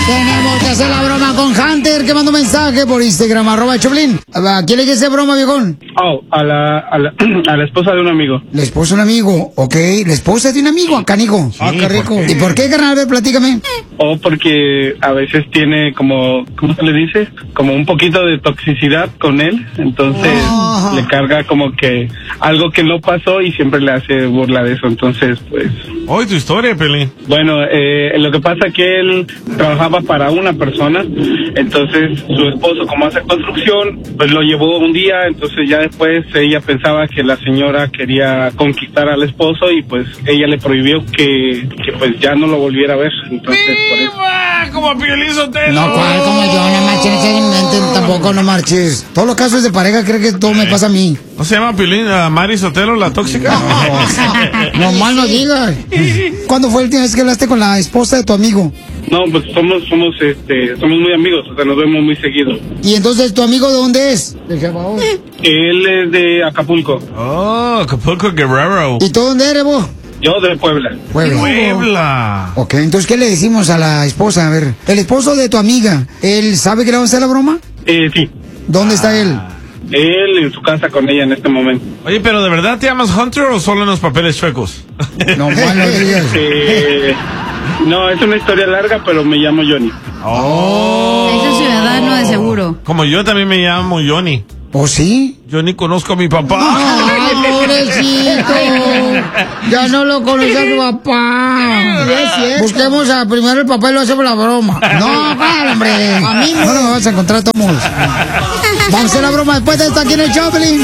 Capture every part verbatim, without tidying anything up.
Tenemos que hacer la broma con Hunter, que mandó un mensaje por Instagram, arroba Choplin. ¿A quién le quiere hacer broma, viejón? Oh, a la, a la, a la esposa de un amigo. La esposa de un amigo, ok. La esposa de un amigo, canijo. Sí, ah, qué rico. ¿por qué? ¿Y por qué, carnal? A ver, platícame. O porque a veces tiene como, ¿cómo se le dice? Como un poquito de toxicidad con él. Entonces Oh. le carga como que algo que no pasó y siempre le hace burla de eso. Entonces, pues... Hoy tu historia, Pelín. Bueno, eh, lo que pasa es que él trabajaba para una persona, entonces su esposo, como hace construcción, pues lo llevó un día, entonces ya después ella pensaba que la señora quería conquistar al esposo y pues ella le prohibió que, que pues ya no lo volviera a ver, entonces por eso. Como Piolín Sotelo. No, ¿cuál? Como yo, no marches, no se inventen, tampoco no marches. Todos los casos de pareja creen que todo me pasa a mí. ¿No se llama Piolín a Mari Sotelo, la tóxica? No mal no digas. ¿Cuándo fue la última vez que hablaste con la esposa de tu amigo? No, pues somos, somos, este, somos muy amigos, o sea, nos vemos muy seguido. ¿Y entonces tu amigo de dónde es? De Salvador. Él es de Acapulco. Oh, Acapulco Guerrero. ¿Y tú dónde eres vos? Yo de Puebla. Puebla. Puebla. Ok, entonces, ¿qué le decimos a la esposa? A ver, el esposo de tu amiga, ¿él sabe que le vamos a hacer la broma? Eh, sí. ¿Dónde está él? Él en su casa con ella en este momento. Oye, pero ¿de verdad te llamas Hunter o solo en los papeles chuecos? No, mal no digas. Eh, no, es una historia larga, pero me llamo Johnny. Oh. Es un ciudadano de seguro. Como yo también me llamo Johnny. ¿Oh, sí? Yo ni conozco a mi papá. ¡Ay, pobrecito! Ya no lo conoce a tu papá. Busquemos a primero el papá y lo hacemos la broma. No, ¿cuál, hombre? A mí no me vas a encontrar todos modos. Vamos a hacer la broma después de esto aquí en el Choplin.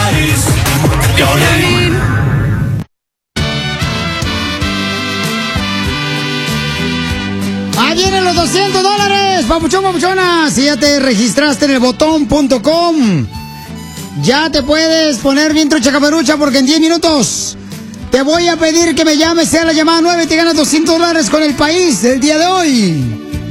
Ahí vienen los doscientos dólares, papuchón, papuchona. Si ya te registraste en el botón punto com, ya te puedes poner bien trucha caperucha porque en diez minutos te voy a pedir que me llames, sea la llamada nueve y te ganas doscientos dólares con el país el día de hoy.